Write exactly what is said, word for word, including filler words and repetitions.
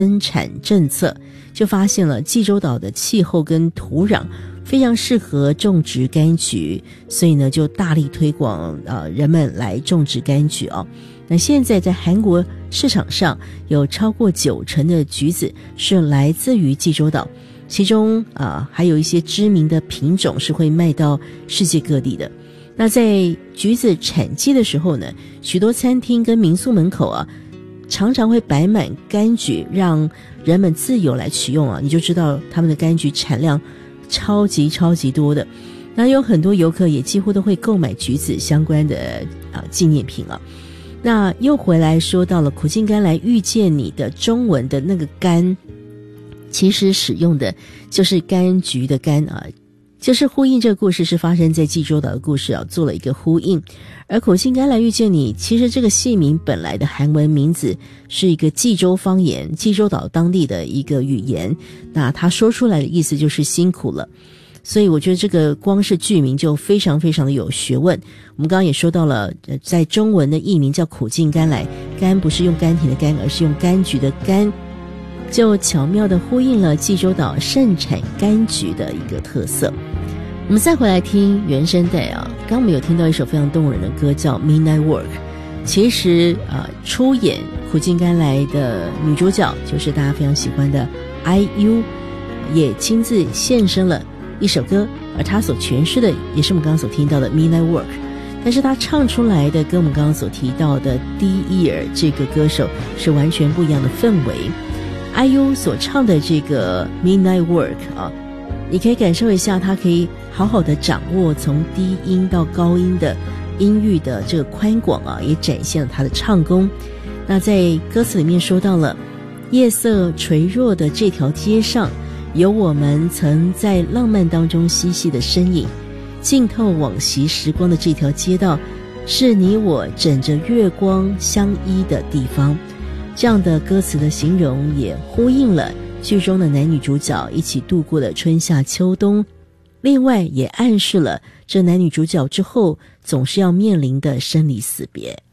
增产政策，就发现了济州岛的气候跟土壤非常适合种植柑橘，所以呢就大力推广呃人们来种植柑橘哦。那现在在韩国市场上有超过九成的橘子是来自于济州岛，其中啊、呃、还有一些知名的品种是会卖到世界各地的。那在橘子产季的时候呢，许多餐厅跟民宿门口啊常常会摆满柑橘，让人们自由来取用啊，你就知道他们的柑橘产量超级超级多的。那有很多游客也几乎都会购买橘子相关的啊纪念品啊。那又回来说到了苦尽甘来遇见你的中文的那个柑，其实使用的就是柑橘的柑啊，就是呼应这个故事是发生在济州岛的故事啊，做了一个呼应。而苦尽甘来遇见你，其实这个戏名本来的韩文名字是一个济州方言，济州岛当地的一个语言，那他说出来的意思就是辛苦了。所以我觉得这个光是剧名就非常非常的有学问。我们刚刚也说到了，在中文的译名叫苦尽甘来，甘不是用甘甜的甘，而是用柑橘的柑，就巧妙地呼应了济州岛盛产柑橘的一个特色。我们再回来听原声带啊，刚刚我们有听到一首非常动人的歌叫 Midnight Work。 其实呃，出演苦尽甘来的女主角就是大家非常喜欢的 I U， 也亲自献声了一首歌，而她所诠释的也是我们刚刚所听到的 Midnight Work， 但是她唱出来的跟我们刚刚所提到的 D-Ear 这个歌手是完全不一样的氛围。 I U 所唱的这个 Midnight Work 啊，你可以感受一下她可以好好的掌握从低音到高音的音域的这个宽广啊，也展现了她的唱功。那在歌词里面说到了，夜色垂落的这条街上有我们曾在浪漫当中嬉戏的身影，浸透往昔时光的这条街道，是你我枕着月光相依的地方。这样的歌词的形容也呼应了剧中的男女主角一起度过的春夏秋冬，另外也暗示了这男女主角之后总是要面临的生离死别。